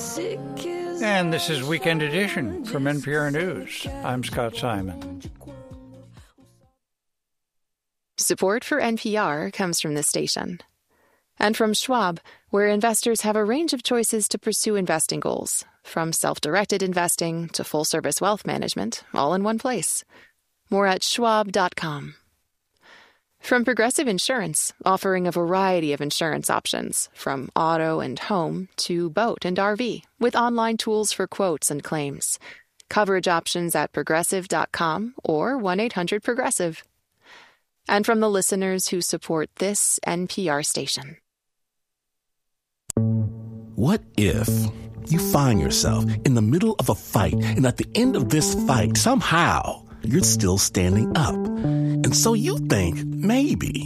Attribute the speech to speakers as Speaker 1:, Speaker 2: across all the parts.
Speaker 1: And this is Weekend Edition from NPR News. I'm Scott Simon.
Speaker 2: Support for NPR comes from this station. And from Schwab, where investors have a range of choices to pursue investing goals, from self-directed investing to full-service wealth management, all in one place. More at schwab.com. From Progressive Insurance, offering a variety of insurance options, from auto and home to boat and RV, with online tools for quotes and claims. Coverage options at progressive.com or 1-800-PROGRESSIVE. And from the listeners who support this NPR station.
Speaker 3: What if you find yourself in the middle of a fight, and at the end of this fight, somehow, you're still standing up? And so you think, maybe,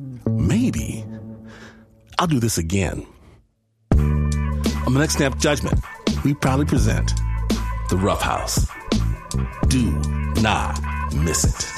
Speaker 3: I'll do this again. On the next Snap Judgment, we proudly present The Rough House. Do not miss it.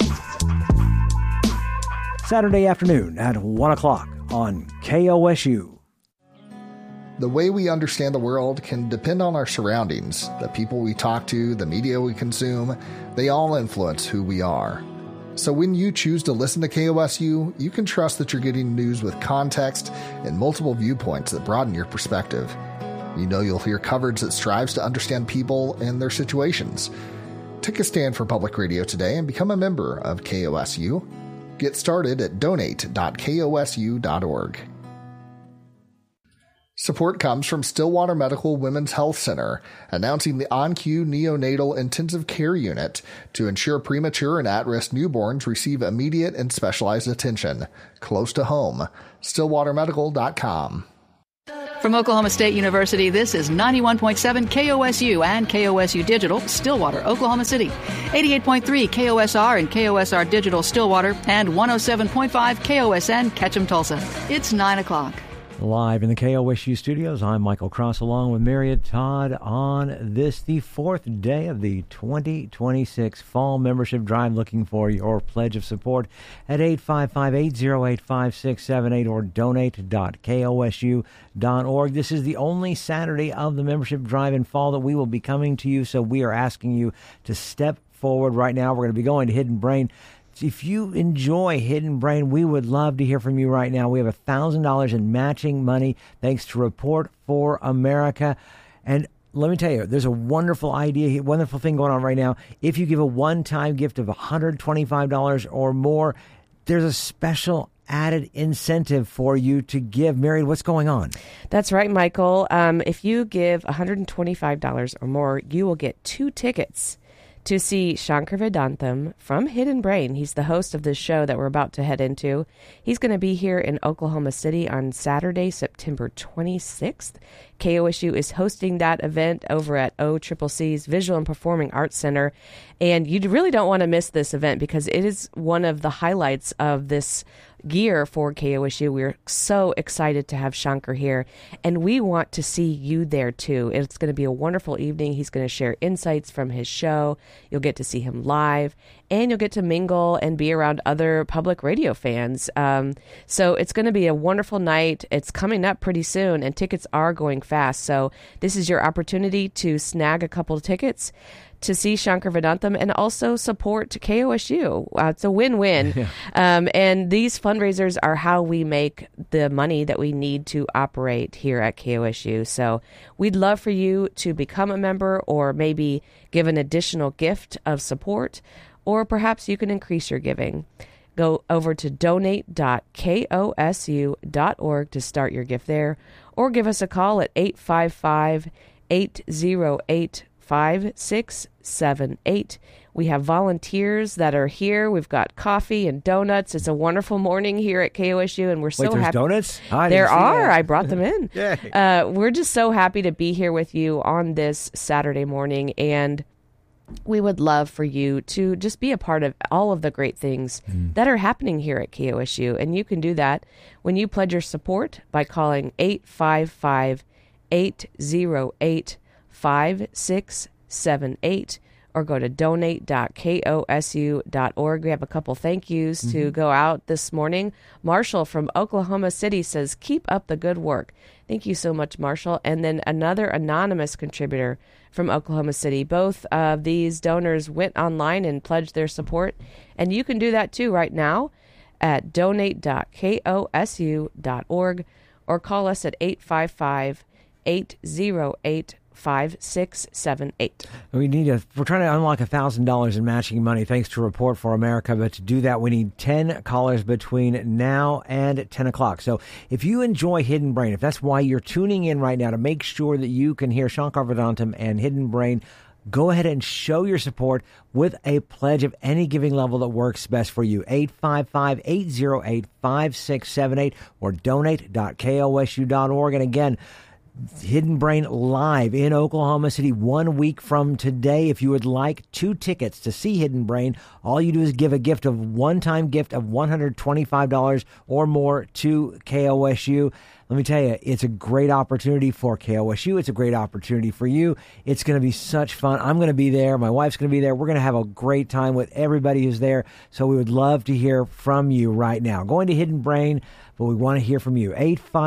Speaker 4: Saturday afternoon at 1 o'clock on KOSU.
Speaker 5: The way we understand the world can depend on our surroundings. The people we talk to, the media we consume, they all influence who we are. So when you choose to listen to KOSU, you can trust that you're getting news with context and multiple viewpoints that broaden your perspective. You know you'll hear coverage that strives to understand people and their situations. Take a stand for public radio today and become a member of KOSU. Get started at donate.kosu.org. Support comes from Stillwater Medical Women's Health Center, announcing the OnQ Neonatal Intensive Care Unit to ensure premature and at-risk newborns receive immediate and specialized attention, close to home. StillwaterMedical.com.
Speaker 6: From Oklahoma State University, this is 91.7 KOSU and KOSU Digital, Stillwater, Oklahoma City, 88.3 KOSR and KOSR Digital, Stillwater, and 107.5 KOSN, Ketchum, Tulsa. It's 9 o'clock.
Speaker 4: Live in the KOSU studios, I'm Michael Cross along with Myriad Todd on this, the fourth day of the 2026 Fall Membership Drive. Looking for your pledge of support at 855-808-5678 or donate.kosu.org. This is the only Saturday of the membership drive in fall that we will be coming to you, so we are asking you to step forward right now. We're going to be going to Hidden Brain. If you enjoy Hidden Brain, we would love to hear from you right now. We have $1,000 in matching money thanks to Report for America. And let me tell you, there's a wonderful idea, wonderful thing going on right now. If you give a one-time gift of $125 or more, there's a special added incentive for you to give. Mary, what's going on?
Speaker 7: That's right, Michael. If you give $125 or more, you will get 2 tickets to see Shankar Vedantam from Hidden Brain. He's the host of this show that we're about to head into. He's going to be here in Oklahoma City on Saturday, September 26th. KOSU is hosting that event over at OCCC's Visual and Performing Arts Center. And you really don't want to miss this event because it is one of the highlights of this year for KOSU. We're so excited to have Shankar here, and we want to see you there too. It's going to be a wonderful evening. He's going to share insights from his show. You'll get to see him live, and you'll get to mingle and be around other public radio fans. So it's going to be a wonderful night. It's coming up pretty soon, and tickets are going fast. So this is your opportunity to snag a couple of tickets to see Shankar Vedantam and also support KOSU. It's a win-win. Yeah. And these fundraisers are how we make the money that we need to operate here at KOSU. So we'd love for you to become a member or maybe give an additional gift of support, or perhaps you can increase your giving. Go over to donate.kosu.org to start your gift there, or give us a call at 855-808-5678. We have volunteers that are here. We've got coffee and donuts. It's a wonderful morning here at KOSU, and we're so happy.
Speaker 4: Donuts?
Speaker 7: There are. I brought them in.
Speaker 4: Yay.
Speaker 7: We're just so happy to be here with you on this Saturday morning, and we would love for you to just be a part of all of the great things that are happening here at KOSU. And you can do that when you pledge your support by calling 855-808-5678 or go to donate.kosu.org. We have a couple thank yous to go out this morning. Marshall from Oklahoma City says, "Keep up the good work. Thank you so much, Marshall. And then another anonymous contributor from Oklahoma City. Both of these donors went online and pledged their support. And you can do that too right now at donate.kosu.org or call us at 855-808-5678.
Speaker 4: We're trying to unlock $1,000 in matching money thanks to Report for America, but to do that we need 10 callers between now and 10 o'clock. So if you enjoy Hidden Brain, if that's why you're tuning in right now to make sure that you can hear Shankar Vedantam and Hidden Brain, go ahead and show your support with a pledge of any giving level that works best for you. 855-808-5678 or donate.kosu.org. And again, Hidden Brain live in Oklahoma City 1 week from today. If you would like 2 tickets to see Hidden Brain, all you do is give a one-time gift of $125 or more to KOSU. Let me tell you, it's a great opportunity for KOSU. It's a great opportunity for you. It's going to be such fun. I'm going to be there. My wife's going to be there. We're going to have a great time with everybody who's there. So we would love to hear from you right now. Going to Hidden Brain, but we want to hear from you.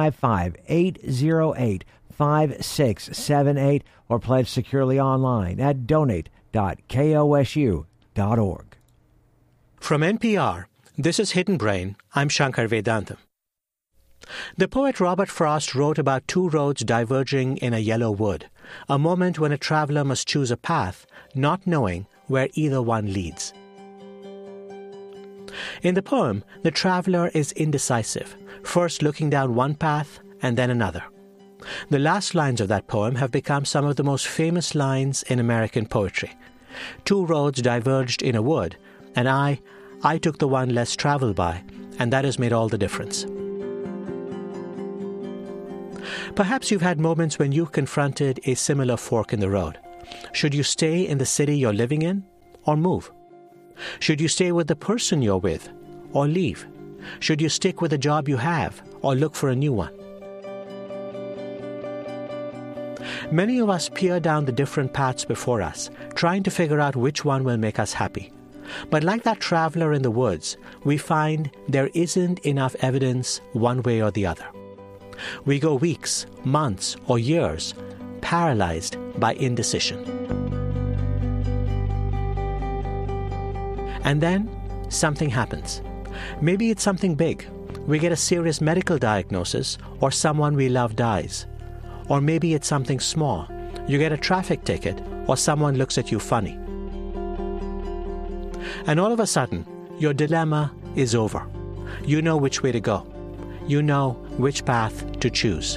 Speaker 4: 855-808-5678 or pledge securely online at donate.kosu.org.
Speaker 8: From NPR, this is Hidden Brain. I'm Shankar Vedantam. The poet Robert Frost wrote about 2 roads diverging in a yellow wood, a moment when a traveler must choose a path, not knowing where either one leads. In the poem, the traveler is indecisive, first looking down one path and then another. The last lines of that poem have become some of the most famous lines in American poetry. 2 roads diverged in a wood, and I took the one less traveled by, and that has made all the difference. Perhaps you've had moments when you confronted a similar fork in the road. Should you stay in the city you're living in or move? Should you stay with the person you're with or leave? Should you stick with the job you have or look for a new one? Many of us peer down the different paths before us, trying to figure out which one will make us happy. But like that traveler in the woods, we find there isn't enough evidence one way or the other. We go weeks, months, or years, paralyzed by indecision. And then something happens. Maybe it's something big. We get a serious medical diagnosis, or someone we love dies. Or maybe it's something small. You get a traffic ticket, or someone looks at you funny. And all of a sudden, your dilemma is over. You know which way to go. You know which path to choose.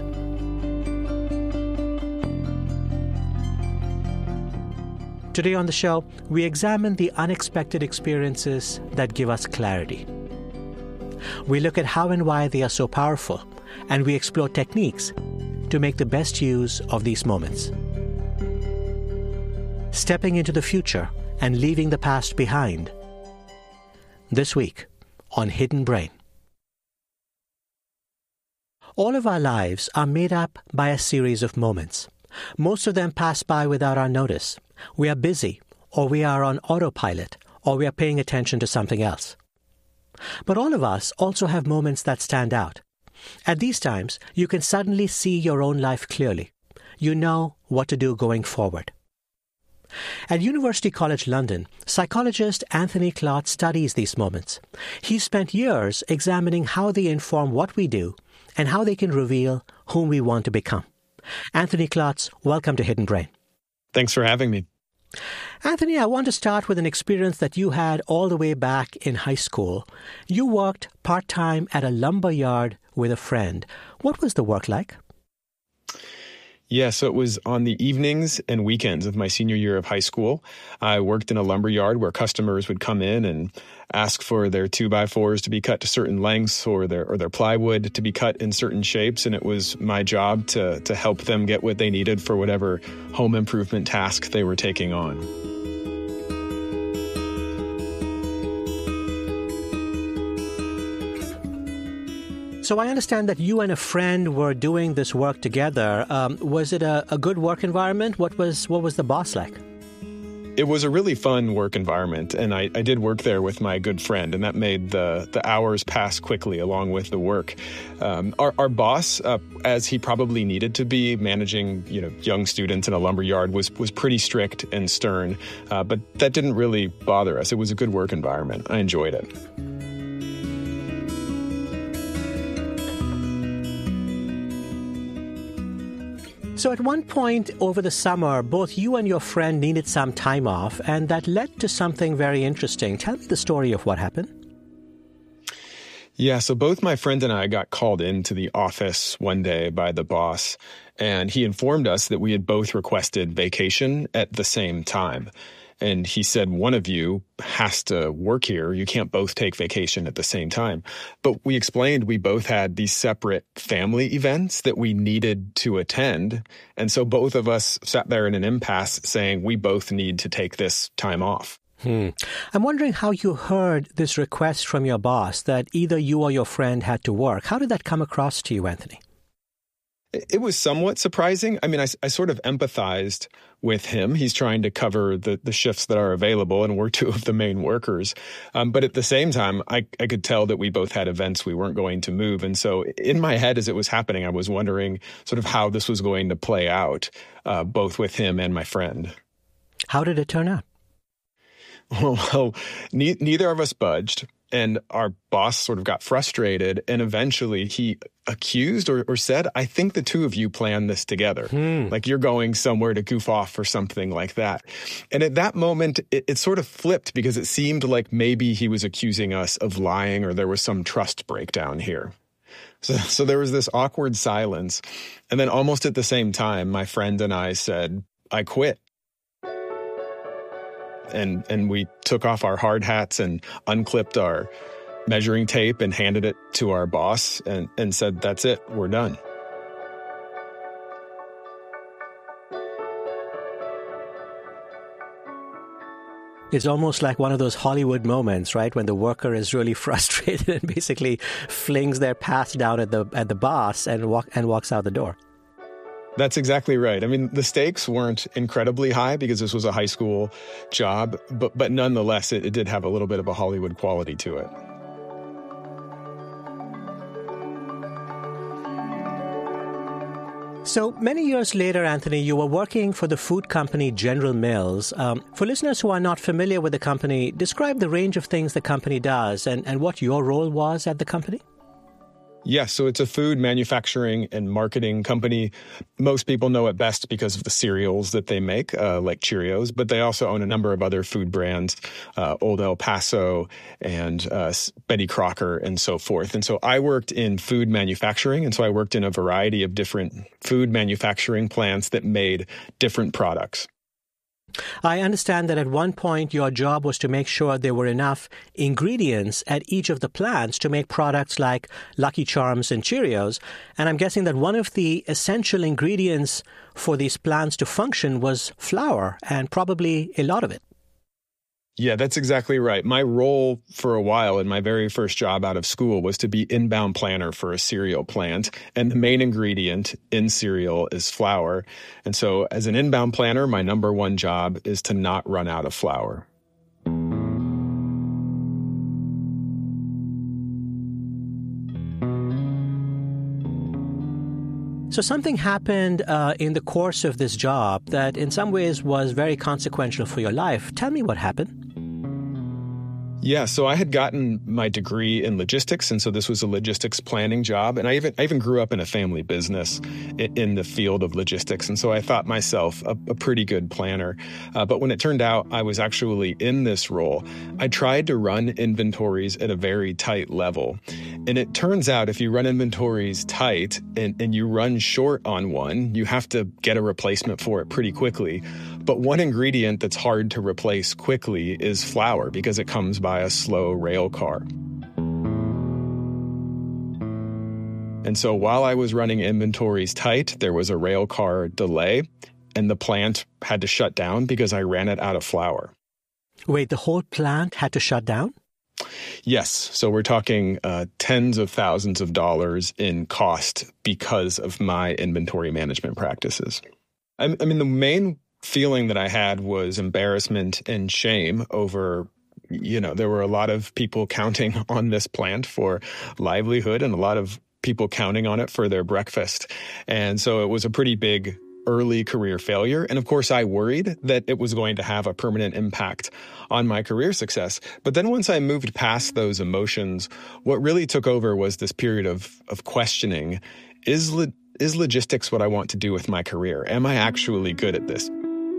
Speaker 8: Today on the show, we examine the unexpected experiences that give us clarity. We look at how and why they are so powerful, and we explore techniques to make the best use of these moments. Stepping into the future and leaving the past behind. This week on Hidden Brain. All of our lives are made up by a series of moments. Most of them pass by without our notice. We are busy, or we are on autopilot, or we are paying attention to something else. But all of us also have moments that stand out. At these times, you can suddenly see your own life clearly. You know what to do going forward. At University College London, psychologist Anthony Klotz studies these moments. He spent years examining how they inform what we do and how they can reveal whom we want to become. Anthony Klotz, welcome to Hidden Brain.
Speaker 9: Thanks for having me.
Speaker 8: Anthony, I want to start with an experience that you had all the way back in high school. You worked part-time at a lumber yard with a friend. What was the work like?
Speaker 9: Yeah, so it was on the evenings and weekends of my senior year of high school. I worked in a lumber yard where customers would come in and ask for their 2x4s to be cut to certain lengths or their plywood to be cut in certain shapes. And it was my job to help them get what they needed for whatever home improvement task they were taking on.
Speaker 8: So I understand that you and a friend were doing this work together. Was it a good work environment? What was the boss like?
Speaker 9: It was a really fun work environment, and I did work there with my good friend, and that made the hours pass quickly along with the work. Our boss, as he probably needed to be, managing young students in a lumber yard, was pretty strict and stern, but that didn't really bother us. It was a good work environment. I enjoyed it.
Speaker 8: So at one point over the summer, both you and your friend needed some time off, and that led to something very interesting. Tell me the story of what happened.
Speaker 9: Yeah, so both my friend and I got called into the office one day by the boss, and he informed us that we had both requested vacation at the same time. And he said, one of you has to work here. You can't both take vacation at the same time. But we explained we both had these separate family events that we needed to attend. And so both of us sat there in an impasse saying we both need to take this time off.
Speaker 8: I'm wondering how you heard this request from your boss that either you or your friend had to work. How did that come across to you, Anthony?
Speaker 9: It was somewhat surprising. I mean, I sort of empathized with him. He's trying to cover the shifts that are available, and we're two of the main workers. But at the same time, I could tell that we both had events we weren't going to move. And so in my head, as it was happening, I was wondering sort of how this was going to play out, both with him and my friend.
Speaker 8: How did it turn out?
Speaker 9: Well, neither of us budged. And our boss sort of got frustrated, and eventually he accused or said, I think the two of you planned this together. Like you're going somewhere to goof off or something like that. And at that moment, it sort of flipped because it seemed like maybe he was accusing us of lying or there was some trust breakdown here. So there was this awkward silence. And then almost at the same time, my friend and I said, I quit. And we took off our hard hats and unclipped our measuring tape and handed it to our boss and said, that's it, we're done.
Speaker 8: It's almost like one of those Hollywood moments, right, when the worker is really frustrated and basically flings their pass down at the boss and walks out the door.
Speaker 9: That's exactly right. I mean, the stakes weren't incredibly high because this was a high school job, but nonetheless, it did have a little bit of a Hollywood quality to it.
Speaker 8: So many years later, Anthony, you were working for the food company General Mills. For listeners who are not familiar with the company, describe the range of things the company does and what your role was at the company.
Speaker 9: Yes, so it's a food manufacturing and marketing company. Most people know it best because of the cereals that they make, like Cheerios, but they also own a number of other food brands, Old El Paso and Betty Crocker and so forth. And so I worked in food manufacturing, and so I worked in a variety of different food manufacturing plants that made different products.
Speaker 8: I understand that at one point your job was to make sure there were enough ingredients at each of the plants to make products like Lucky Charms and Cheerios. And I'm guessing that one of the essential ingredients for these plants to function was flour, and probably a lot of it.
Speaker 9: Yeah, that's exactly right. My role for a while in my very first job out of school was to be inbound planner for a cereal plant. And the main ingredient in cereal is flour. And so as an inbound planner, my number one job is to not run out of flour.
Speaker 8: So something happened in the course of this job that in some ways was very consequential for your life. Tell me what happened.
Speaker 9: Yeah, so I had gotten my degree in logistics, and so this was a logistics planning job. And I even grew up in a family business in the field of logistics, and so I thought myself a pretty good planner. But when it turned out I was actually in this role, I tried to run inventories at a very tight level. And it turns out if you run inventories tight and you run short on one, you have to get a replacement for it pretty quickly. But one ingredient that's hard to replace quickly is flour because it comes by a slow rail car. And so while I was running inventories tight, there was a rail car delay, and the plant had to shut down because I ran it out of flour.
Speaker 8: Wait, the whole plant had to shut down?
Speaker 9: Yes. So we're talking tens of thousands of dollars in cost because of my inventory management practices. I mean, the main feeling that I had was embarrassment and shame over, there were a lot of people counting on this plant for livelihood and a lot of people counting on it for their breakfast. And so it was a pretty big early career failure. And of course, I worried that it was going to have a permanent impact on my career success. But then once I moved past those emotions, what really took over was this period of questioning, is logistics what I want to do with my career? Am I actually good at this?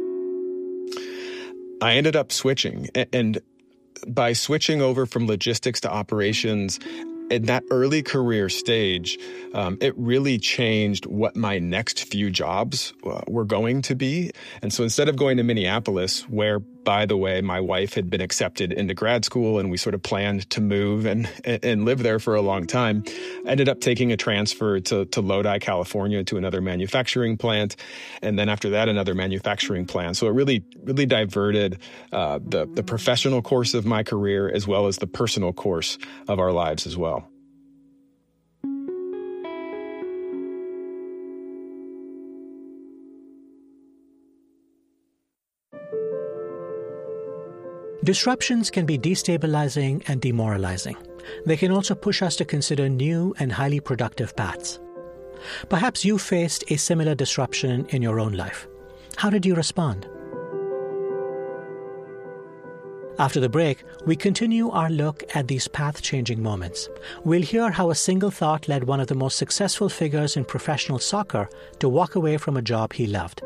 Speaker 9: I ended up switching. And by switching over from logistics to operations, in that early career stage, it really changed what my next few jobs were going to be. And so instead of going to Minneapolis, where, by the way, my wife had been accepted into grad school and we sort of planned to move and live there for a long time, I ended up taking a transfer to Lodi, California, to another manufacturing plant. And then after that, another manufacturing plant. So it really diverted the professional course of my career as well as the personal course of our lives as well.
Speaker 8: Disruptions can be destabilizing and demoralizing. They can also push us to consider new and highly productive paths. Perhaps you faced a similar disruption in your own life. How did you respond? After the break, we continue our look at these path-changing moments. We'll hear how a single thought led one of the most successful figures in professional soccer to walk away from a job he loved.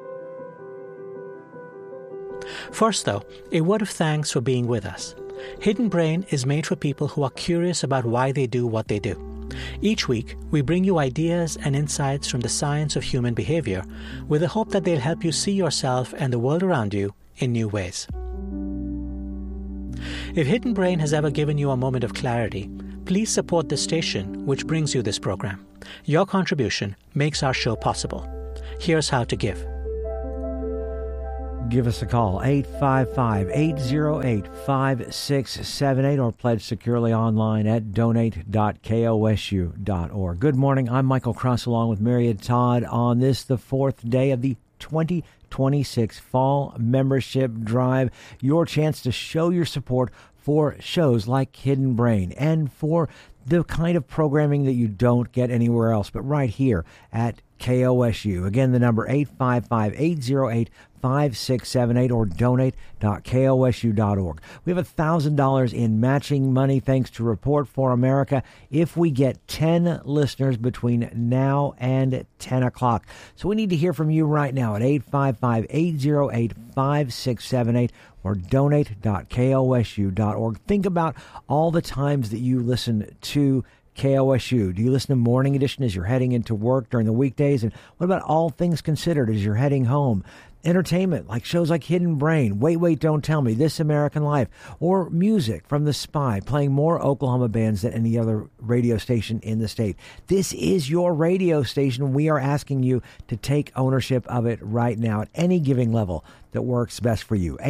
Speaker 8: First, though, a word of thanks for being with us. Hidden Brain is made for people who are curious about why they do what they do. Each week, we bring you ideas and insights from the science of human behavior with the hope that they'll help you see yourself and the world around you in new ways. If Hidden Brain has ever given you a moment of clarity, please support this station, which brings you this program. Your contribution makes our show possible. Here's how to give.
Speaker 4: Give us a call, 855-808-5678, or pledge securely online at donate.kosu.org. Good morning. I'm Michael Cross along with Myriad Todd on this, the fourth day of the 2026 Fall Membership Drive. Your chance to show your support for shows like Hidden Brain and for the kind of programming that you don't get anywhere else, but right here at KOSU. Again, the number 855-808-5678 or donate.kosu.org. We have $1,000 in matching money thanks to Report for America if we get 10 listeners between now and 10 o'clock. So we need to hear from you right now at 855-808-5678 or donate.kosu.org. Think about all the times that you listen to KOSU. Do you listen to Morning Edition as you're heading into work during the weekdays? And what about All Things Considered as you're heading home? Entertainment, like shows like Hidden Brain, Wait, Don't Tell Me, This American Life, or music from The Spy, playing more Oklahoma bands than any other radio station in the state. This is your radio station. We are asking you to take ownership of it right now at any giving level that works best for you.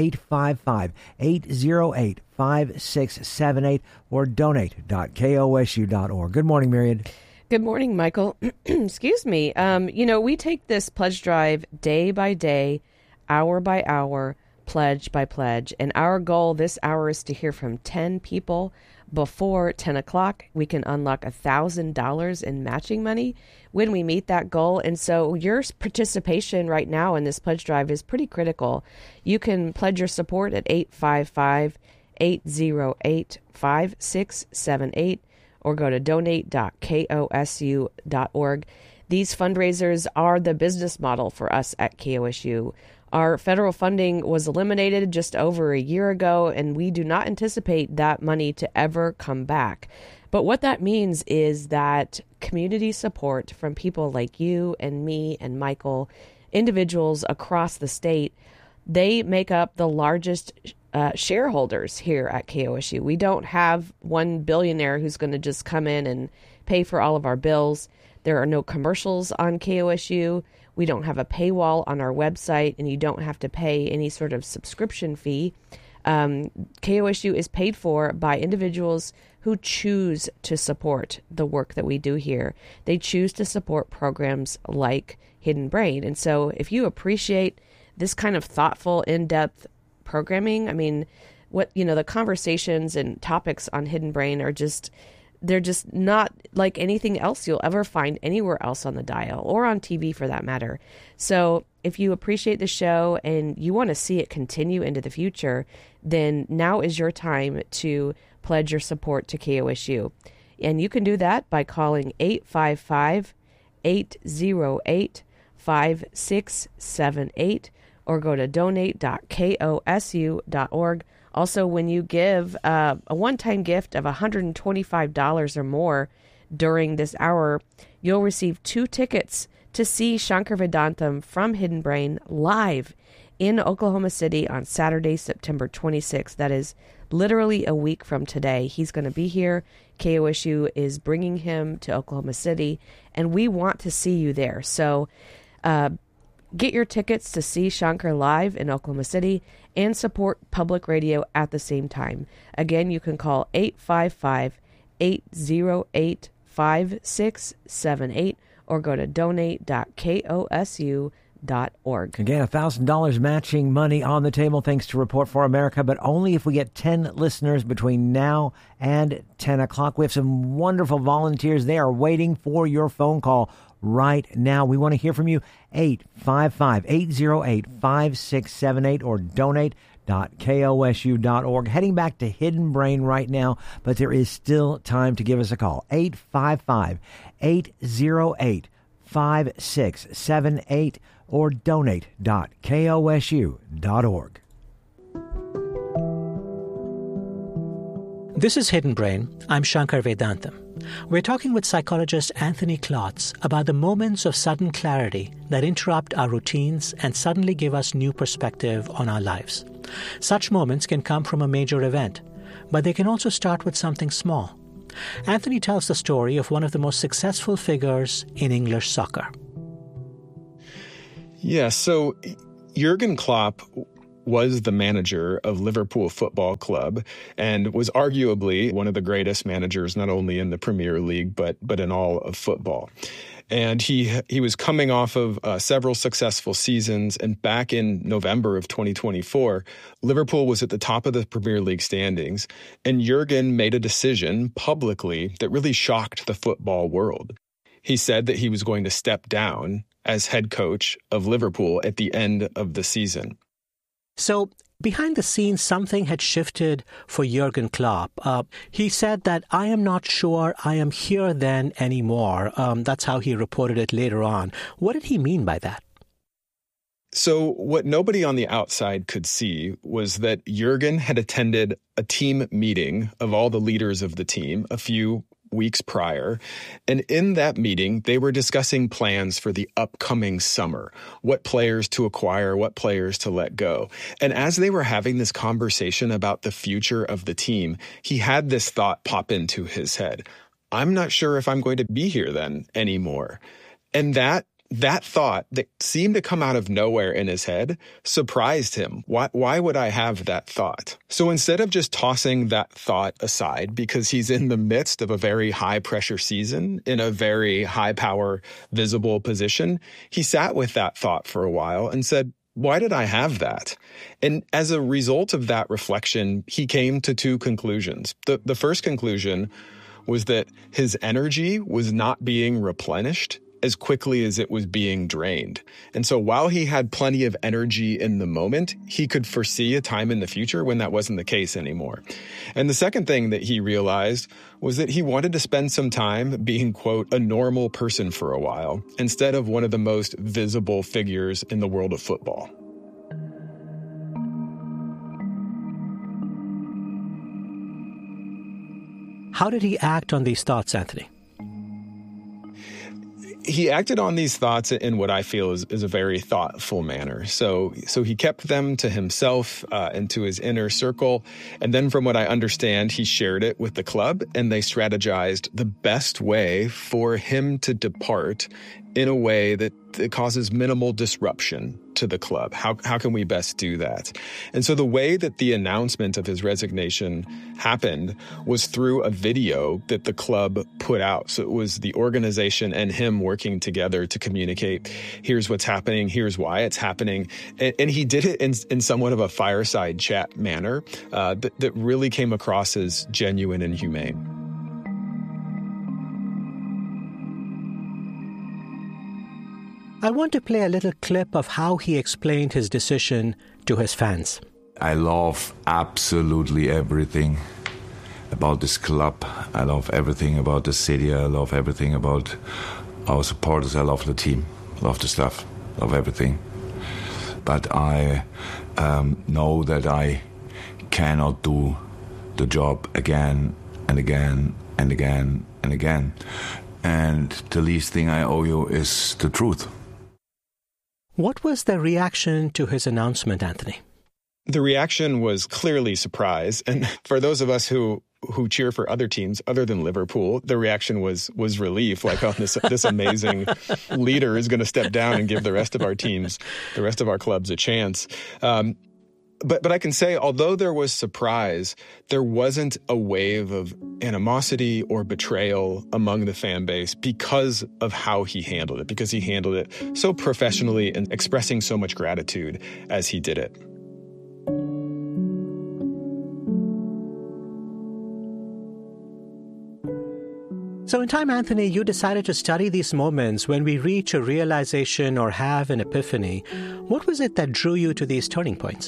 Speaker 4: 855-808-5678 or donate.kosu.org. Good morning, Myriad.
Speaker 7: Good morning, Michael. Excuse me. We take this pledge drive day by day, hour by hour, pledge by pledge. And our goal this hour is to hear from 10 people before 10 o'clock. We can unlock $1,000 in matching money when we meet that goal. And so your participation right now in this pledge drive is pretty critical. You can pledge your support at 855-808-5678. or go to donate.kosu.org. These fundraisers are the business model for us at KOSU. Our federal funding was eliminated just over a year ago, and we do not anticipate that money to ever come back. But what that means is that community support from people like you and me and Michael, individuals across the state, they make up the largest shareholders here at KOSU. We don't have one billionaire who's going to just come in and pay for all of our bills. There are no commercials on KOSU. We don't have a paywall on our website, and you don't have to pay any sort of subscription fee. KOSU is paid for by individuals who choose to support the work that we do here. They choose to support programs like Hidden Brain. And so if you appreciate this kind of thoughtful, in-depth programming. I mean, the conversations and topics on Hidden Brain are they're just not like anything else you'll ever find anywhere else on the dial or on TV for that matter. So if you appreciate the show and you want to see it continue into the future, then now is your time to pledge your support to KOSU. And you can do that by calling 855-808-5678 or go to donate.kosu.org. Also, when you give a one-time gift of $125 or more during this hour, you'll receive 2 tickets to see Shankar Vedantam from Hidden Brain live in Oklahoma City on Saturday, September 26th. That is literally a week from today. He's going to be here. KOSU is bringing him to Oklahoma City, and we want to see you there. So get your tickets to see Shankar live in Oklahoma City and support public radio at the same time. Again, you can call 855-808-5678 or go to donate.kosu.org.
Speaker 4: Again, $1,000 matching money on the table thanks to Report for America, but only if we get 10 listeners between now and 10 o'clock. We have some wonderful volunteers. They are waiting for your phone call right now. We want to hear from you. 855-808-5678 or donate.kosu.org. Heading back to Hidden Brain right now, but there is still time to give us a call. 855-808-5678 or donate.kosu.org.
Speaker 8: This is Hidden Brain. I'm Shankar Vedantam. We're talking with psychologist Anthony Klotz about the moments of sudden clarity that interrupt our routines and suddenly give us new perspective on our lives. Such moments can come from a major event, but they can also start with something small. Anthony tells the story of one of the most successful figures in English soccer.
Speaker 9: Yeah, so Jurgen Klopp was the manager of Liverpool Football Club and was arguably one of the greatest managers, not only in the Premier League, but in all of football. And he was coming off of several successful seasons. And back in November of 2024, Liverpool was at the top of the Premier League standings. And Jurgen made a decision publicly that really shocked the football world. He said that he was going to step down as head coach of Liverpool at the end of the season.
Speaker 8: So behind the scenes, something had shifted for Jurgen Klopp. He said that I am not sure I am here then anymore. That's how he reported it later on. What did he mean by that?
Speaker 9: So what nobody on the outside could see was that Jurgen had attended a team meeting of all the leaders of the team a few weeks prior. And in that meeting, they were discussing plans for the upcoming summer, what players to acquire, what players to let go. And as they were having this conversation about the future of the team, he had this thought pop into his head. I'm not sure if I'm going to be here then anymore. And that thought that seemed to come out of nowhere in his head surprised him. Why would I have that thought? So instead of just tossing that thought aside, because he's in the midst of a very high pressure season in a very high power visible position, he sat with that thought for a while and said, why did I have that? And as a result of that reflection, he came to 2 conclusions. The first conclusion was that his energy was not being replenished as quickly as it was being drained. And so while he had plenty of energy in the moment, he could foresee a time in the future when that wasn't the case anymore. And the second thing that he realized was that he wanted to spend some time being, quote, a normal person for a while, instead of one of the most visible figures in the world of football.
Speaker 8: How did he act on these thoughts, Anthony?
Speaker 9: He acted on these thoughts in what I feel is a very thoughtful manner. So he kept them to himself and to his inner circle. And then from what I understand, he shared it with the club and they strategized the best way for him to depart in a way that causes minimal disruption to the club? How can we best do that? And so the way that the announcement of his resignation happened was through a video that the club put out. So it was the organization and him working together to communicate, here's what's happening, here's why it's happening. And he did it in somewhat of a fireside chat manner that really came across as genuine and humane.
Speaker 8: I want to play a little clip of how he explained his decision to his fans.
Speaker 10: I love absolutely everything about this club. I love everything about the city. I love everything about our supporters. I love the team. Love the stuff. Love everything. But I know that I cannot do the job again and again and again and again. And the least thing I owe you is the truth.
Speaker 8: What was the reaction to his announcement, Anthony?
Speaker 9: The reaction was clearly surprise. And for those of us who cheer for other teams other than Liverpool, the reaction was relief. Like, oh, this amazing leader is going to step down and give the rest of our teams, the rest of our clubs a chance. But I can say, although there was surprise, there wasn't a wave of animosity or betrayal among the fan base because of how he handled it, because he handled it so professionally and expressing so much gratitude as he did it.
Speaker 8: So in time, Anthony, you decided to study these moments when we reach a realization or have an epiphany. What was it that drew you to these turning points?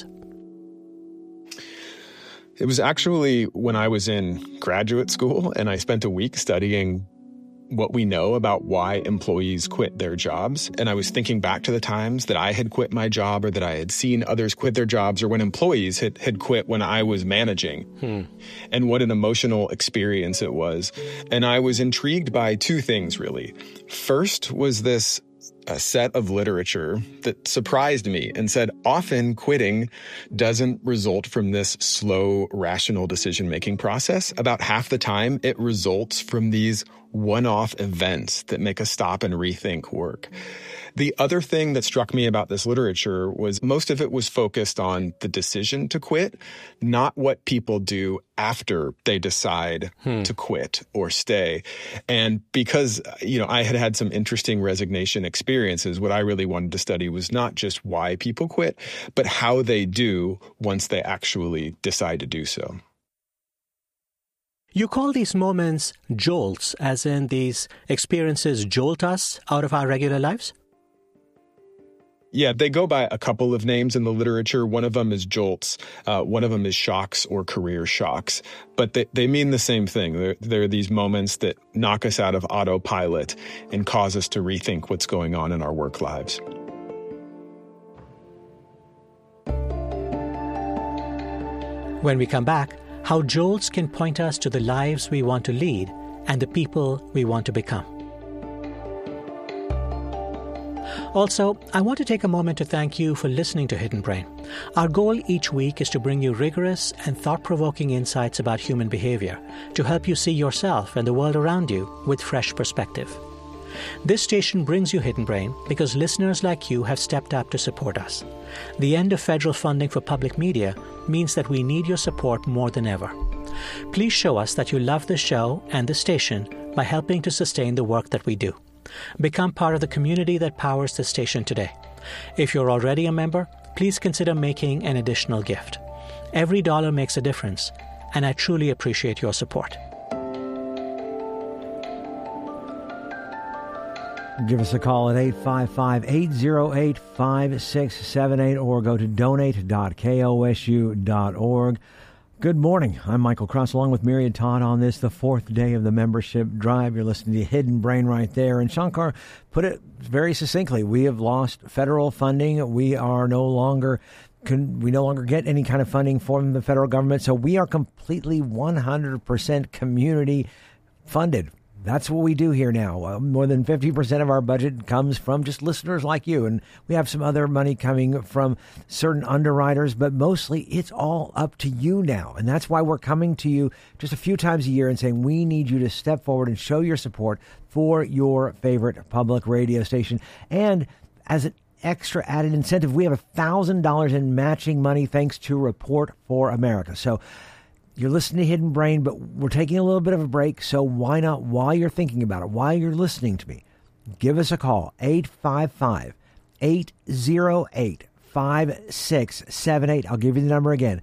Speaker 9: It was actually when I was in graduate school and I spent a week studying what we know about why employees quit their jobs. And I was thinking back to the times that I had quit my job or that I had seen others quit their jobs or when employees had quit when I was managing and what an emotional experience it was. And I was intrigued by two things, really. First was this a set of literature that surprised me and said often quitting doesn't result from this slow, rational decision-making process. About half the time, it results from these one-off events that make us stop and rethink work. The other thing that struck me about this literature was most of it was focused on the decision to quit, not what people do after they decide to quit or stay. And because, I had had some interesting resignation experiences, what I really wanted to study was not just why people quit, but how they do once they actually decide to do so.
Speaker 8: You call these moments jolts, as in these experiences jolt us out of our regular lives?
Speaker 9: Yeah, they go by a couple of names in the literature. One of them is jolts. One of them is shocks or career shocks. But they mean the same thing. They're these moments that knock us out of autopilot and cause us to rethink what's going on in our work lives.
Speaker 8: When we come back, how jolts can point us to the lives we want to lead and the people we want to become. Also, I want to take a moment to thank you for listening to Hidden Brain. Our goal each week is to bring you rigorous and thought-provoking insights about human behavior to help you see yourself and the world around you with fresh perspective. This station brings you Hidden Brain because listeners like you have stepped up to support us. The end of federal funding for public media means that we need your support more than ever. Please show us that you love the show and the station by helping to sustain the work that we do. Become part of the community that powers the station today. If you're already a member, please consider making an additional gift. Every dollar makes a difference, and I truly appreciate your support.
Speaker 4: Give us a call at 855-808-5678 or go to donate.kosu.org. Good morning. I'm Michael Cross along with Myriad Todd on this, the fourth day of the membership drive. You're listening to Hidden Brain right there. And Shankar put it very succinctly. We have lost federal funding. We no longer get any kind of funding from the federal government. So we are completely 100% community funded. That's what we do here now. More than 50% of our budget comes from just listeners like you. And we have some other money coming from certain underwriters, but mostly it's all up to you now. And that's why we're coming to you just a few times a year and saying we need you to step forward and show your support for your favorite public radio station. And as extra added incentive. We have $1,000 in matching money thanks to Report for America. So you're listening to Hidden Brain, but we're taking a little bit of a break. So why not, while you're thinking about it, while you're listening to me, give us a call, 855-808-5678. I'll give you the number again,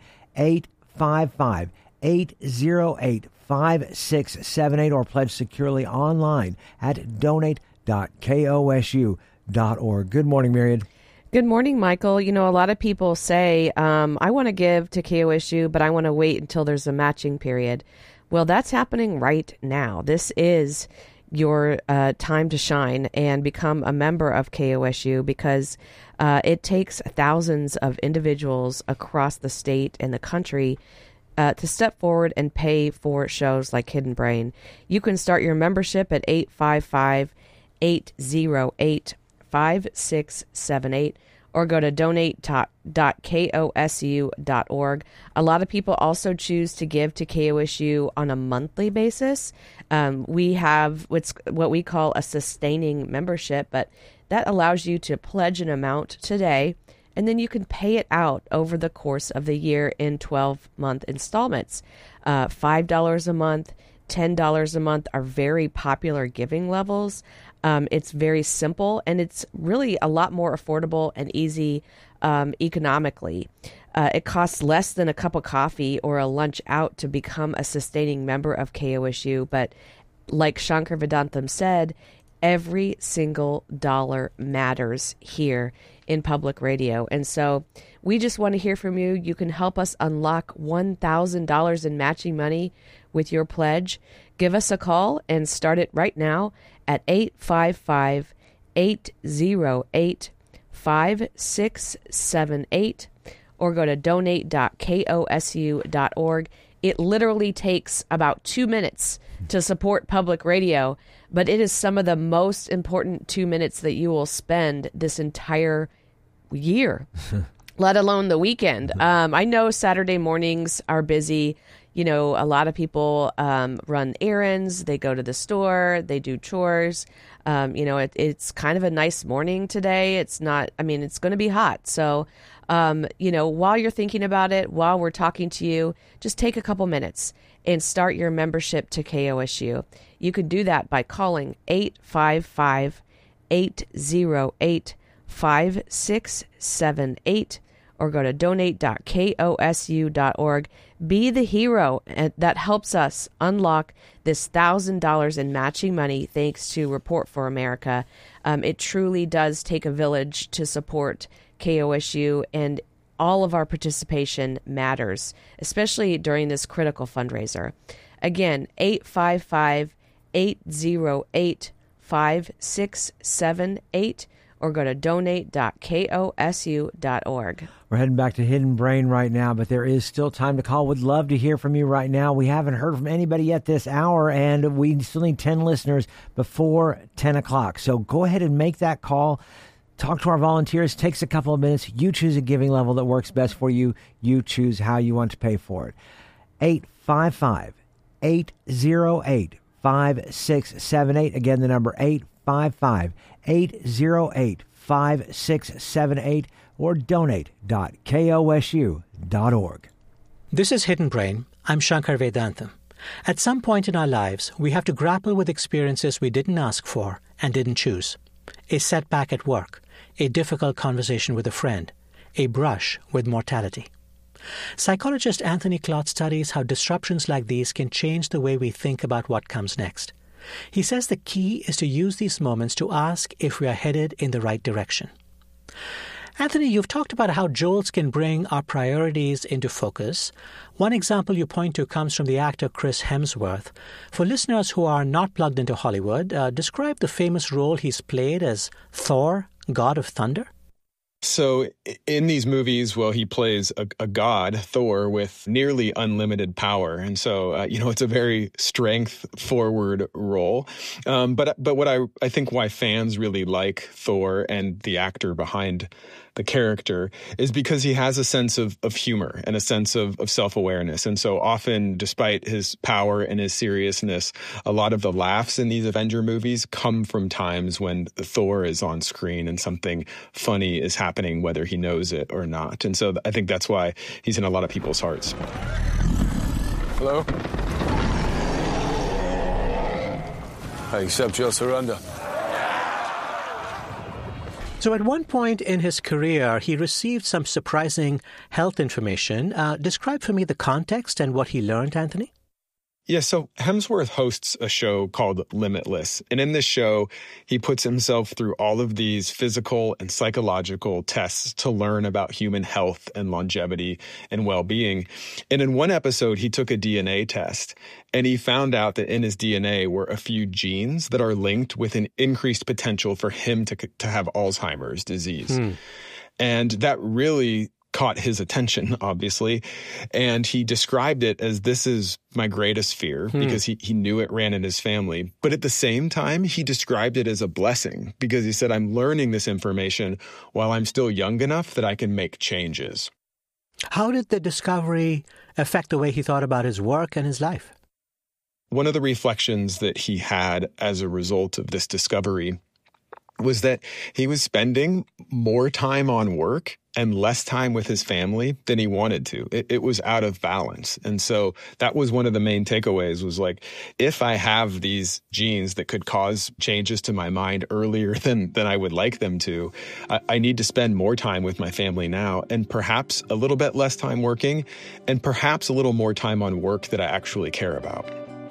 Speaker 4: 855-808-5678, or pledge securely online at donate.kosu.org. Good morning, Myriad.
Speaker 7: Good morning, Michael. You know, a lot of people say, I want to give to KOSU, but I want to wait until there's a matching period. Well, that's happening right now. This is your time to shine and become a member of KOSU, because it takes thousands of individuals across the state and the country to step forward and pay for shows like Hidden Brain. You can start your membership at 855-808-5678 or go to donate.kosu.org. A lot of people also choose to give to KOSU on a monthly basis. We have what we call a sustaining membership, but that allows you to pledge an amount today, and then you can pay it out over the course of the year in 12-month installments. $5 a month, $10 a month are very popular giving levels. It's very simple, and it's really a lot more affordable and easy economically. It costs less than a cup of coffee or a lunch out to become a sustaining member of KOSU, but like Shankar Vedantam said, every single dollar matters here in public radio. And so we just want to hear from you. You can help us unlock $1,000 in matching money with your pledge. Give us a call and start it right now at 855-808-5678 or go to donate.kosu.org. It literally takes about 2 minutes to support public radio, but it is some of the most important 2 minutes that you will spend this entire year, let alone the weekend. I know Saturday mornings are busy. You know, a lot of people run errands, they go to the store, they do chores. It's kind of a nice morning today. It's not, it's going to be hot. So, while you're thinking about it, while we're talking to you, just take a couple minutes and start your membership to KOSU. You could do that by calling 855-808-5678 or go to donate.kosu.org. Be the hero that helps us unlock this $1,000 in matching money thanks to Report for America. It truly does take a village to support KOSU, and all of our participation matters, especially during this critical fundraiser. Again, 855-808-5678 or go to donate.kosu.org.
Speaker 4: We're heading back to Hidden Brain right now, but there is still time to call. Would love to hear from you right now. We haven't heard from anybody yet this hour, and we still need 10 listeners before 10 o'clock. So go ahead and make that call. Talk to our volunteers. Takes a couple of minutes. You choose a giving level that works best for you. You choose how you want to pay for it. 855-808-5678. Again, the number 855-808-5678 or donate.kosu.org.
Speaker 8: This is Hidden Brain. I'm Shankar Vedantam. At some point in our lives, we have to grapple with experiences we didn't ask for and didn't choose. A setback at work, a difficult conversation with a friend, a brush with mortality. Psychologist Anthony Klotz studies how disruptions like these can change the way we think about what comes next. He says the key is to use these moments to ask if we are headed in the right direction. Anthony, you've talked about how jolts can bring our priorities into focus. One example you point to comes from the actor Chris Hemsworth. For listeners who are not plugged into Hollywood, describe the famous role he's played as Thor, God of Thunder.
Speaker 9: So in these movies, he plays a god, Thor, with nearly unlimited power. And so, it's a very strength-forward role. But what I think why fans really like Thor and the actor behind the character, is because he has a sense of humor and a sense of self-awareness. And so often, despite his power and his seriousness, a lot of the laughs in these Avenger movies come from times when Thor is on screen and something funny is happening, whether he knows it or not. And so I think that's why he's in a lot of people's hearts.
Speaker 11: Hello? I accept your surrender.
Speaker 8: So at one point in his career, he received some surprising health information. Describe for me the context and what he learned, Anthony.
Speaker 9: Yeah, so Hemsworth hosts a show called Limitless. And in this show, he puts himself through all of these physical and psychological tests to learn about human health and longevity and well-being. And in one episode, he took a DNA test, and he found out that in his DNA were a few genes that are linked with an increased potential for him to have Alzheimer's disease. And that really caught his attention, obviously, and he described it as, this is my greatest fear, because he knew it ran in his family. But at the same time, he described it as a blessing, because he said, I'm learning this information while I'm still young enough that I can make changes.
Speaker 8: How did the discovery affect the way he thought about his work and his life?
Speaker 9: One of the reflections that he had as a result of this discovery was that he was spending more time on work and less time with his family than he wanted to. It was out of balance. And so that was one of the main takeaways, was like, if I have these genes that could cause changes to my mind earlier than I would like them to, I need to spend more time with my family now, and perhaps a little bit less time working, and perhaps a little more time on work that I actually care about.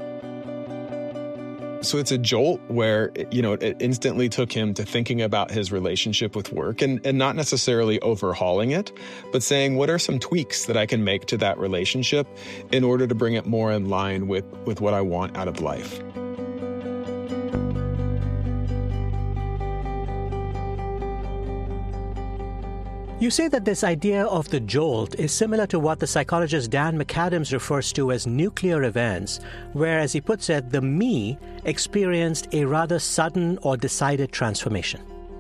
Speaker 9: So it's a jolt where, it instantly took him to thinking about his relationship with work, and not necessarily overhauling it, but saying, what are some tweaks that I can make to that relationship in order to bring it more in line with what I want out of life?
Speaker 8: You say that this idea of the jolt is similar to what the psychologist Dan McAdams refers to as nuclear events, where, as he puts it, the me experienced a rather sudden or decided transformation.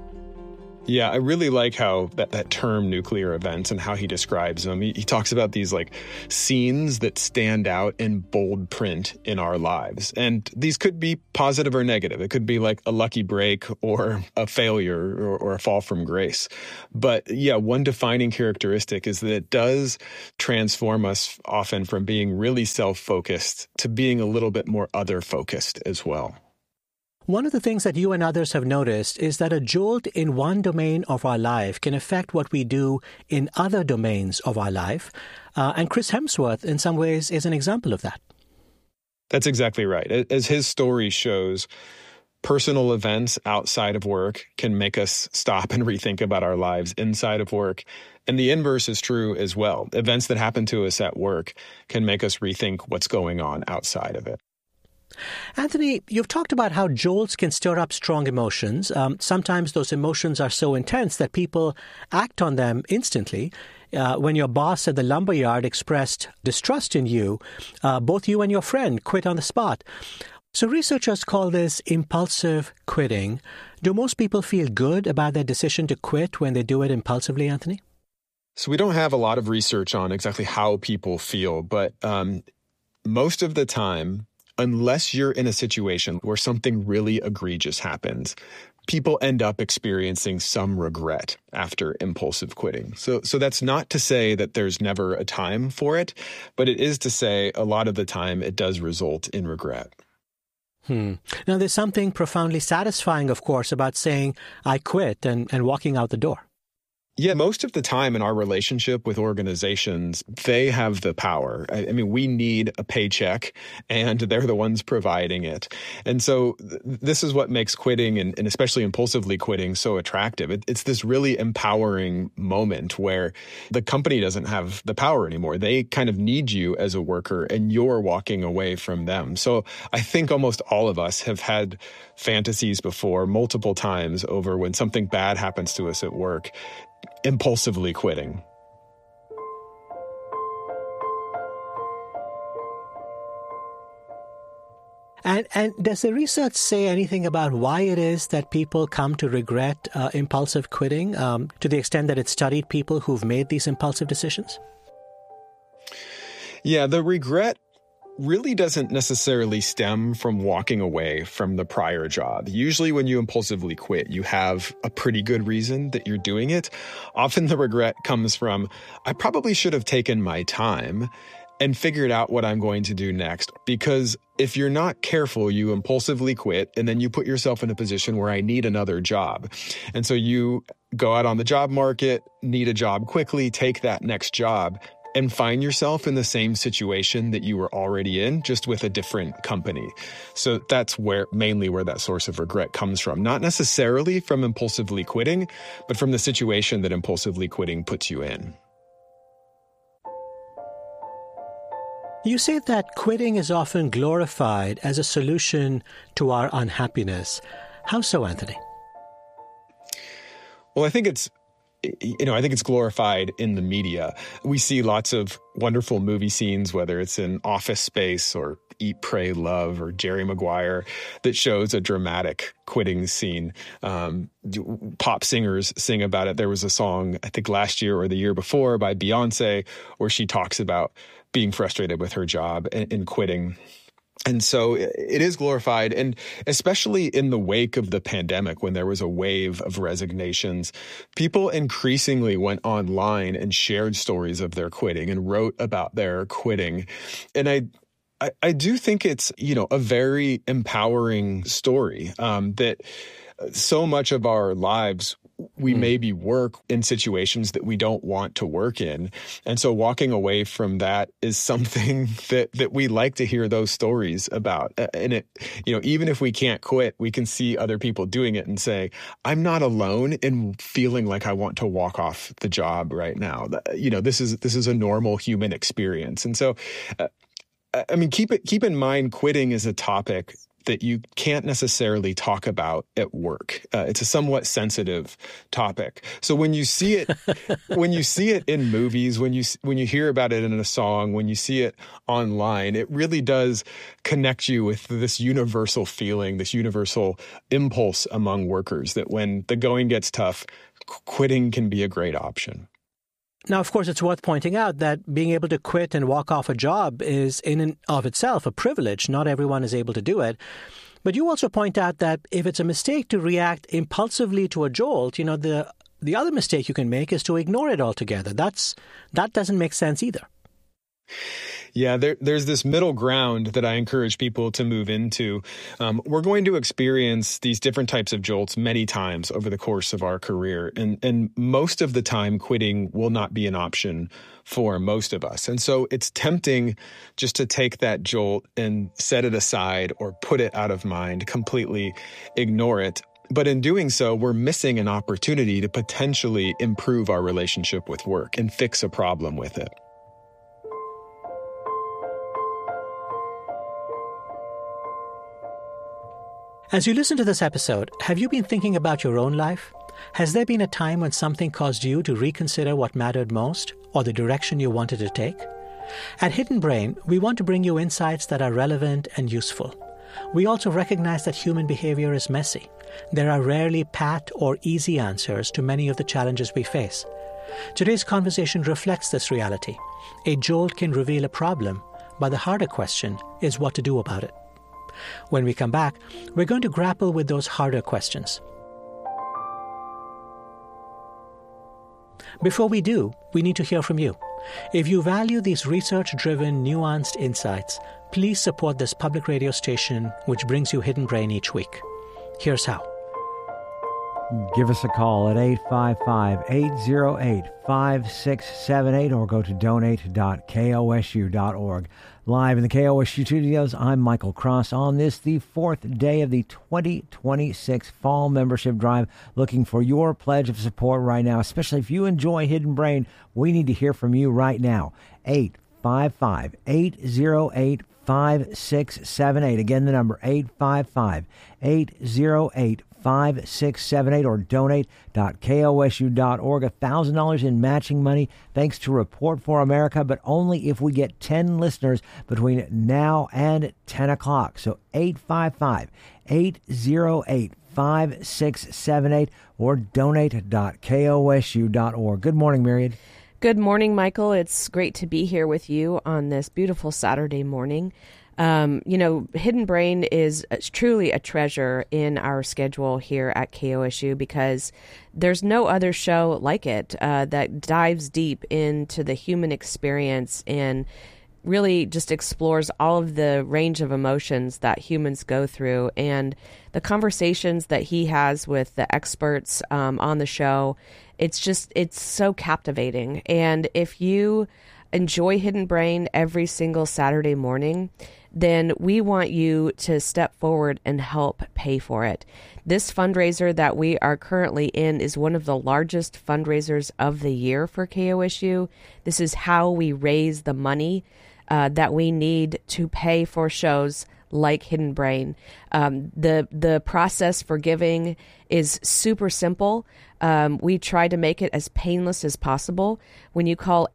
Speaker 9: Yeah, I really like how that term nuclear events and how he describes them. He talks about these like scenes that stand out in bold print in our lives. And these could be positive or negative. It could be like a lucky break or a failure or a fall from grace. But yeah, one defining characteristic is that it does transform us often from being really self-focused to being a little bit more other-focused as well.
Speaker 8: One of the things that you and others have noticed is that a jolt in one domain of our life can affect what we do in other domains of our life. And Chris Hemsworth, in some ways, is an example of that.
Speaker 9: That's exactly right. As his story shows, personal events outside of work can make us stop and rethink about our lives inside of work. And the inverse is true as well. Events that happen to us at work can make us rethink what's going on outside of it.
Speaker 8: Anthony, you've talked about how jolts can stir up strong emotions. Sometimes those emotions are so intense that people act on them instantly. When your boss at the lumberyard expressed distrust in you, both you and your friend quit on the spot. So researchers call this impulsive quitting. Do most people feel good about their decision to quit when they do it impulsively, Anthony?
Speaker 9: So we don't have a lot of research on exactly how people feel, but most of the time, unless you're in a situation where something really egregious happens, people end up experiencing some regret after impulsive quitting. So that's not to say that there's never a time for it, but it is to say a lot of the time it does result in regret.
Speaker 8: Now, there's something profoundly satisfying, of course, about saying, I quit and walking out the door.
Speaker 9: Yeah, most of the time in our relationship with organizations, they have the power. I mean, we need a paycheck, and they're the ones providing it. And so this is what makes quitting, and especially impulsively quitting, so attractive. It's this really empowering moment where the company doesn't have the power anymore. They kind of need you as a worker, and you're walking away from them. So I think almost all of us have had fantasies before, multiple times, over when something bad happens to us at work, impulsively quitting.
Speaker 8: And does the research say anything about why it is that people come to regret impulsive quitting, to the extent that it studied people who've made these impulsive decisions?
Speaker 9: Yeah, the regret really doesn't necessarily stem from walking away from the prior job. Usually when you impulsively quit, you have a pretty good reason that you're doing it. Often the regret comes from, I probably should have taken my time and figured out what I'm going to do next. Because if you're not careful, you impulsively quit, and then you put yourself in a position where I need another job. And so you go out on the job market, need a job quickly, take that next job, and find yourself in the same situation that you were already in, just with a different company. So that's mainly where that source of regret comes from. Not necessarily from impulsively quitting, but from the situation that impulsively quitting puts you in.
Speaker 8: You say that quitting is often glorified as a solution to our unhappiness. How so, Anthony?
Speaker 9: Well, I think it's glorified in the media. We see lots of wonderful movie scenes, whether it's in Office Space or Eat, Pray, Love or Jerry Maguire, that shows a dramatic quitting scene. Pop singers sing about it. There was a song, I think last year or the year before, by Beyonce, where she talks about being frustrated with her job and quitting. And so it is glorified, and especially in the wake of the pandemic, when there was a wave of resignations, people increasingly went online and shared stories of their quitting and wrote about their quitting. And I do think it's, a very empowering story, that so much of our lives we maybe work in situations that we don't want to work in. And so walking away from that is something that we like to hear those stories about. And it, even if we can't quit, we can see other people doing it and say, I'm not alone in feeling like I want to walk off the job right now. This is a normal human experience. And so, keep in mind, quitting is a topic that you can't necessarily talk about at work. It's a somewhat sensitive topic. So when you see it, in movies, when you hear about it in a song, when you see it online, it really does connect you with this universal feeling, this universal impulse among workers that when the going gets tough, quitting can be a great option.
Speaker 8: Now, of course, it's worth pointing out that being able to quit and walk off a job is in and of itself a privilege. Not everyone is able to do it. But you also point out that if it's a mistake to react impulsively to a jolt, the other mistake you can make is to ignore it altogether. That doesn't make sense either.
Speaker 9: Yeah, there's this middle ground that I encourage people to move into. We're going to experience these different types of jolts many times over the course of our career. And most of the time, quitting will not be an option for most of us. And so it's tempting just to take that jolt and set it aside or put it out of mind, completely ignore it. But in doing so, we're missing an opportunity to potentially improve our relationship with work and fix a problem with it.
Speaker 8: As you listen to this episode, have you been thinking about your own life? Has there been a time when something caused you to reconsider what mattered most or the direction you wanted to take? At Hidden Brain, we want to bring you insights that are relevant and useful. We also recognize that human behavior is messy. There are rarely pat or easy answers to many of the challenges we face. Today's conversation reflects this reality. A jolt can reveal a problem, but the harder question is what to do about it. When we come back, we're going to grapple with those harder questions. Before we do, we need to hear from you. If you value these research-driven, nuanced insights, please support this public radio station, which brings you Hidden Brain each week. Here's how.
Speaker 4: Give us a call at 855-808-5678 or go to donate.kosu.org. Live in the KOSU studios, I'm Michael Cross on this, the fourth day of the 2026 Fall Membership Drive. Looking for your pledge of support right now, especially if you enjoy Hidden Brain. We need to hear from you right now. 855-808-5678. Again, the number 855-808-5678. 888-5678 or donate.kosu.org. $1,000 in matching money thanks to Report for America, but only if we get 10 listeners between now and 10 o'clock. So 855-808-5678 or donate.kosu.org. Good morning, Myriad.
Speaker 7: Good morning, Michael. It's great to be here with you on this beautiful Saturday morning. Hidden Brain is truly a treasure in our schedule here at KOSU because there's no other show like it that dives deep into the human experience and really just explores all of the range of emotions that humans go through. And the conversations that he has with the experts on the show, it's so captivating. And if you enjoy Hidden Brain every single Saturday morning, then we want you to step forward and help pay for it. This fundraiser that we are currently in is one of the largest fundraisers of the year for KOSU. This is how we raise the money that we need to pay for shows like Hidden Brain. The process for giving is super simple. We try to make it as painless as possible. When you call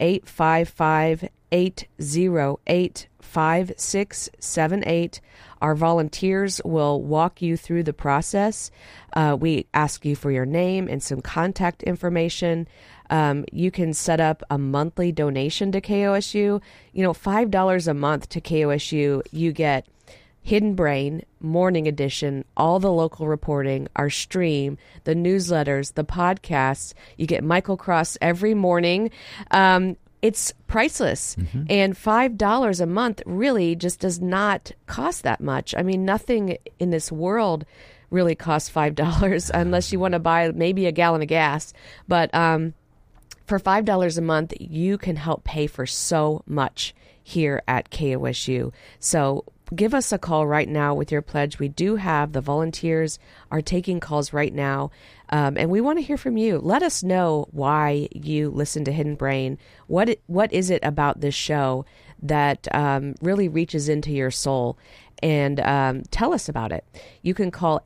Speaker 7: 855-808-5678, our volunteers will walk you through the process. We ask you for your name and some contact information. You can set up a monthly donation to KOSU. $5 a month to KOSU, you get Hidden Brain, Morning Edition, all the local reporting, our stream, the newsletters, the podcasts. You get Michael Cross every morning. It's priceless. Mm-hmm. And $5 a month really just does not cost that much. I mean, nothing in this world really costs $5 unless you want to buy maybe a gallon of gas. But for $5 a month, you can help pay for so much here at KOSU. So give us a call right now with your pledge. We do have the volunteers are taking calls right now, and we want to hear from you. Let us know why you listen to Hidden Brain. What is it about this show that really reaches into your soul? And tell us about it. You can call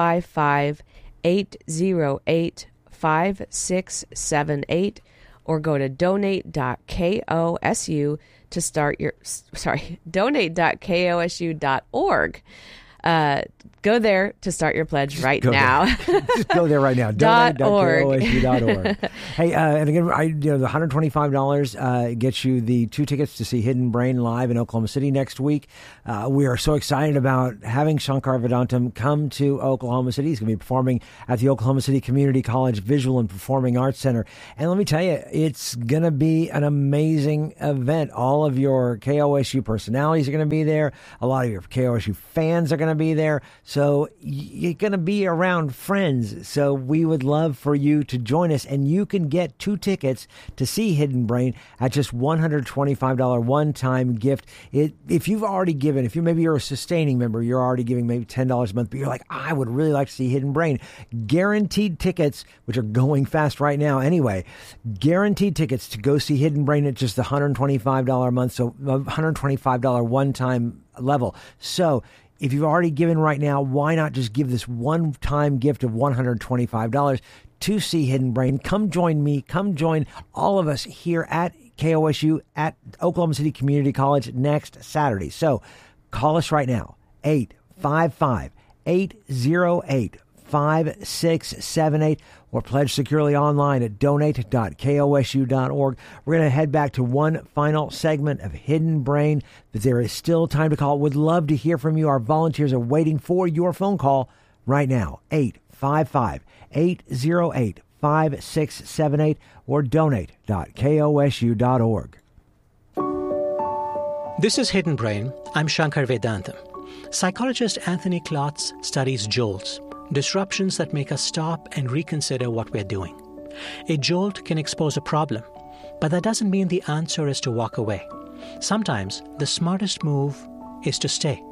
Speaker 7: 855-808-5678 or go to donate.kosu to start your, donate.kosu.org. Go there to start your pledge right now.
Speaker 4: Just go there right now. Donate.kosu.org. Hey, and again, the $125 gets you the 2 tickets to see Hidden Brain live in Oklahoma City next week. We are so excited about having Shankar Vedantam come to Oklahoma City. He's going to be performing at the Oklahoma City Community College Visual and Performing Arts Center. And let me tell you, it's going to be an amazing event. All of your KOSU personalities are going to be there. A lot of your KOSU fans are going to be there. So you're going to be around friends. So we would love for you to join us. And you can get 2 tickets to see Hidden Brain at just $125 one-time gift. If you've already given, maybe you're a sustaining member, you're already giving maybe $10 a month, but you're like, I would really like to see Hidden Brain. Guaranteed tickets, which are going fast right now anyway, guaranteed tickets to go see Hidden Brain at just the $125 a month. So $125 one-time level. So if you've already given right now, why not just give this one-time gift of $125 to see Hidden Brain? Come join me. Come join all of us here at KOSU at Oklahoma City Community College next Saturday. So call us right now, 855-808-5678, or pledge securely online at donate.kosu.org. We're going to head back to one final segment of Hidden Brain, but there is still time to call. Would love to hear from you. Our volunteers are waiting for your phone call right now, 855-808-5678 or donate.kosu.org.
Speaker 8: This is Hidden Brain. I'm Shankar Vedantam. Psychologist Anthony Klotz studies jolts, disruptions that make us stop and reconsider what we're doing. A jolt can expose a problem, but that doesn't mean the answer is to walk away. Sometimes the smartest move is to stay.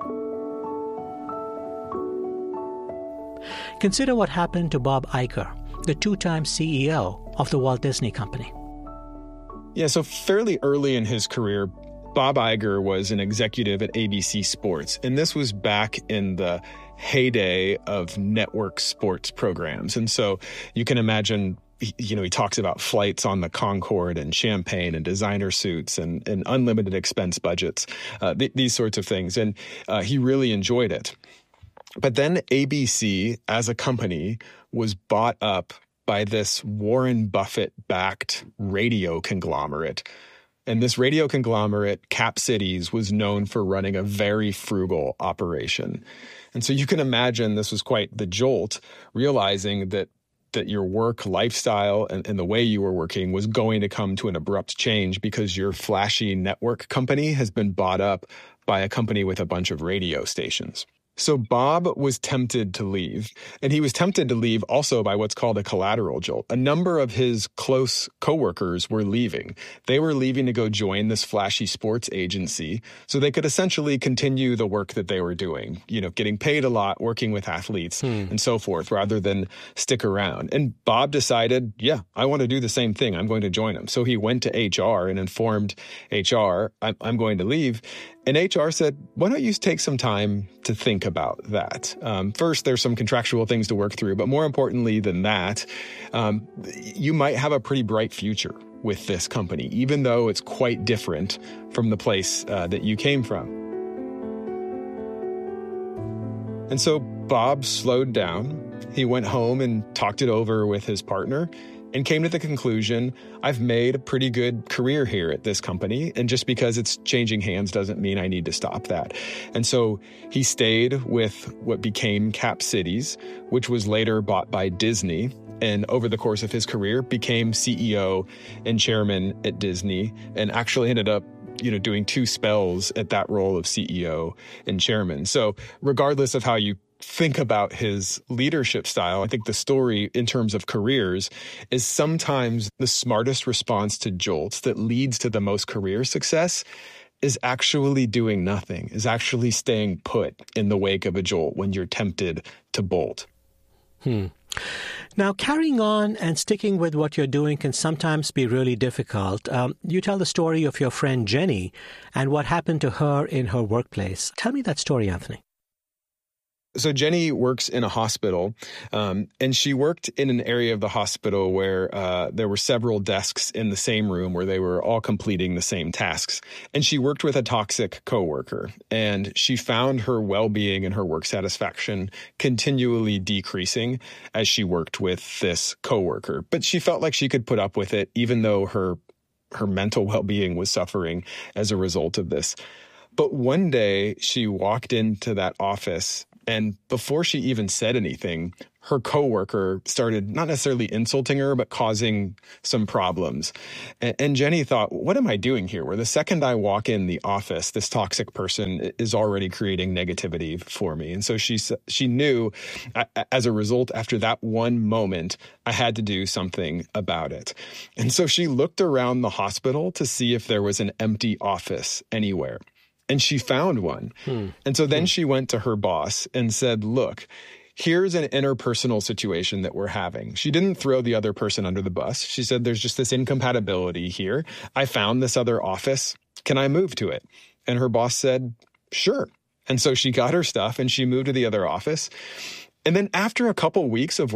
Speaker 8: Consider what happened to Bob Iger, the 2-time CEO of the Walt Disney Company.
Speaker 9: Yeah, so fairly early in his career, Bob Iger was an executive at ABC Sports, and this was back in the heyday of network sports programs. And so you can imagine, he talks about flights on the Concorde and champagne and designer suits and unlimited expense budgets, these sorts of things. And he really enjoyed it. But then ABC as a company was bought up by this Warren Buffett-backed radio conglomerate. And this radio conglomerate, Cap Cities, was known for running a very frugal operation. And so you can imagine this was quite the jolt, realizing that your work lifestyle and the way you were working was going to come to an abrupt change because your flashy network company has been bought up by a company with a bunch of radio stations. So Bob was tempted to leave, and he was tempted to leave also by what's called a collateral jolt. A number of his close coworkers were leaving. They were leaving to go join this flashy sports agency so they could essentially continue the work that they were doing, getting paid a lot, working with athletes and so forth, rather than stick around. And Bob decided, I want to do the same thing. I'm going to join them. So he went to HR and informed HR, I'm going to leave. And HR said, why don't you take some time to think about that? First, there's some contractual things to work through, but more importantly than that, you might have a pretty bright future with this company, even though it's quite different from the place that you came from. And so Bob slowed down. He went home and talked it over with his partner and came to the conclusion, I've made a pretty good career here at this company, and just because it's changing hands doesn't mean I need to stop that. And so he stayed with what became Cap Cities, which was later bought by Disney, and over the course of his career became CEO and chairman at Disney, and actually ended up doing 2 spells at that role of CEO and chairman. So regardless of how you think about his leadership style, I think the story in terms of careers is sometimes the smartest response to jolts that leads to the most career success is actually doing nothing, is actually staying put in the wake of a jolt when you're tempted to bolt.
Speaker 8: Now, carrying on and sticking with what you're doing can sometimes be really difficult. You tell the story of your friend Jenny and what happened to her in her workplace. Tell me that story, Anthony.
Speaker 9: So Jenny works in a hospital, and she worked in an area of the hospital where there were several desks in the same room where they were all completing the same tasks. And she worked with a toxic coworker, and she found her well-being and her work satisfaction continually decreasing as she worked with this coworker. But she felt like she could put up with it, even though her mental well-being was suffering as a result of this. But one day she walked into that office, and before she even said anything, her coworker started not necessarily insulting her, but causing some problems. And Jenny thought, what am I doing here? Where the second I walk in the office, this toxic person is already creating negativity for me. And so she knew, as a result, after that one moment, I had to do something about it. And so she looked around the hospital to see if there was an empty office anywhere. And she found one. And so then she went to her boss and said, look, here's an interpersonal situation that we're having. She didn't throw the other person under the bus. She said, there's just this incompatibility here. I found this other office. Can I move to it? And her boss said, sure. And so she got her stuff and she moved to the other office. And then after a couple weeks of